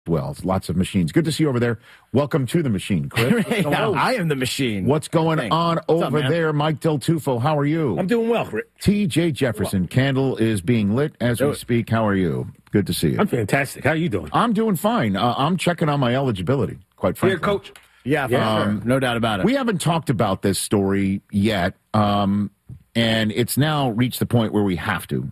Well, lots of machines. Good to see you over there. Welcome to the machine, Chris. I am the machine. What's going on over there? Mike Del Tufo, how are you? I'm doing well, Rick. TJ Jefferson, candle is being lit as we speak. How are you? Good to see you. I'm fantastic. How are you doing? I'm doing fine. I'm checking on my eligibility, quite frankly. Here, Coach. Yeah, sure. No doubt about it. We haven't talked about this story yet, and it's now reached the point where we have to.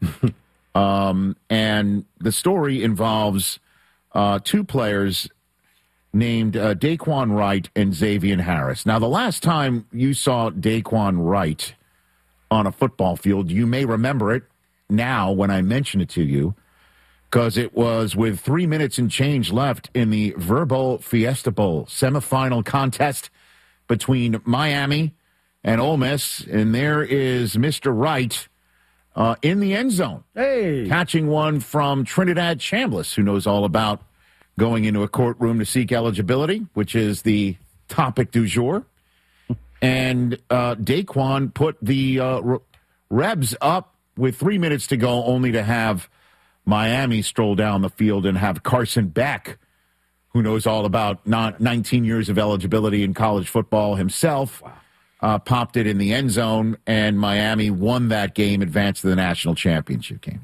And the story involves two players named Daquan Wright and Xavier Harris. Now, the last time you saw Daquan Wright on a football field, you may remember it now when I mention it to you, because it was with 3 minutes and change left in the Verbo Fiesta Bowl semifinal contest between Miami and Ole Miss, and there is Mr. Wright in the end zone, catching one from Trinidad Chambliss, who knows all about going into a courtroom to seek eligibility, which is the topic du jour. And Daquan put the Rebs up with 3 minutes to go, only to have Miami stroll down the field and have Carson Beck, who knows all about 19 years of eligibility in college football himself, popped it in the end zone, and Miami won that game, advanced to the national championship game.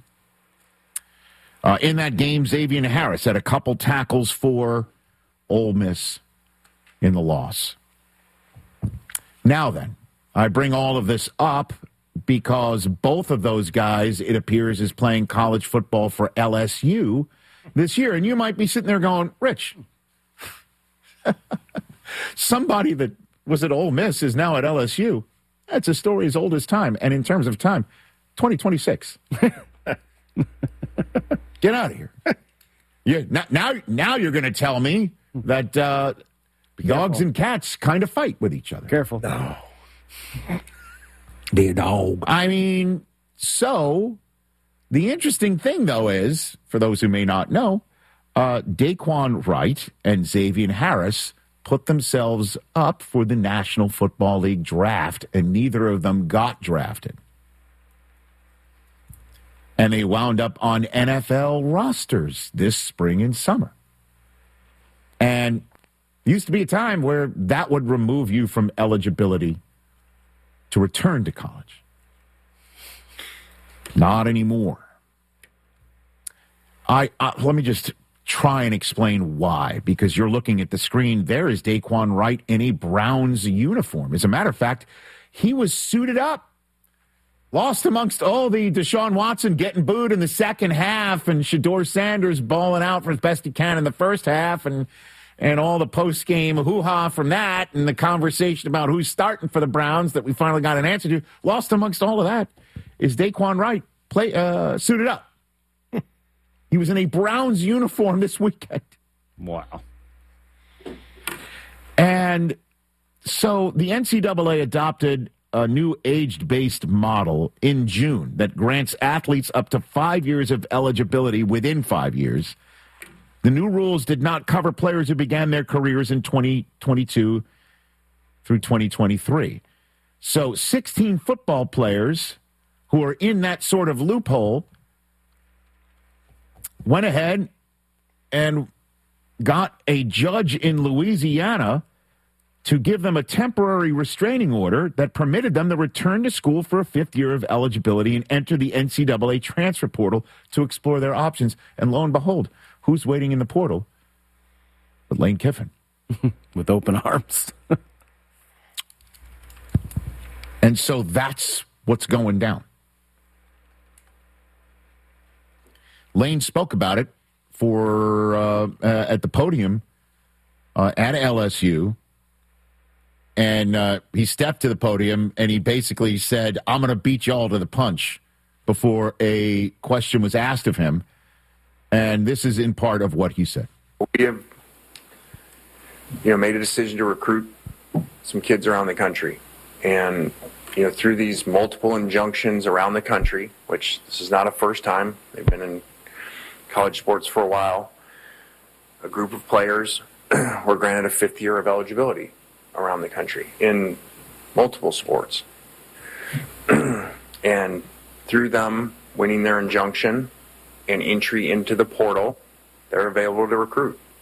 In that game, Xavier Harris had a couple tackles for Ole Miss in the loss. Now then, I bring all of this up because both of those guys, it appears, is playing college football for LSU this year. And you might be sitting there going, Rich, somebody that was at Ole Miss is now at LSU. That's a story as old as time. And in terms of time, 2026. Get out of here. Now you're going to tell me that dogs and cats kind of fight with each other. Careful. No. Dear dog. I mean, so the interesting thing, though, is, for those who may not know, Daquan Wright and Xavier Harris put themselves up for the National Football League draft, and neither of them got drafted. And they wound up on NFL rosters this spring and summer. And used to be a time where that would remove you from eligibility to return to college. Not anymore. Let me just try and explain why, because you're looking at the screen. There is Daquan Wright in a Browns uniform. As a matter of fact, he was suited up. Lost amongst all the Deshaun Watson getting booed in the second half and Shedeur Sanders balling out for as best he can in the first half and all the post-game hoo-ha from that and the conversation about who's starting for the Browns that we finally got an answer to. Lost amongst all of that is Daquan Wright suited up. He was in a Browns uniform this weekend. Wow. And so the NCAA adopted a new age-based model in June that grants athletes up to 5 years of eligibility within 5 years. The new rules did not cover players who began their careers in 2022 through 2023. So 16 football players who are in that sort of loophole went ahead and got a judge in Louisiana to give them a temporary restraining order that permitted them to return to school for a fifth year of eligibility and enter the NCAA transfer portal to explore their options. And lo and behold, who's waiting in the portal but Lane Kiffin? With open arms. And so that's what's going down. Lane spoke about it at the podium at LSU. And he stepped to the podium and he basically said, I'm going to beat y'all to the punch before a question was asked of him. And this is in part of what he said. We have, made a decision to recruit some kids around the country. And, through these multiple injunctions around the country, which this is not a first time, they've been in college sports for a while, a group of players were granted a fifth year of eligibility around the country in multiple sports. And through them winning their injunction and entry into the portal, they're available to recruit.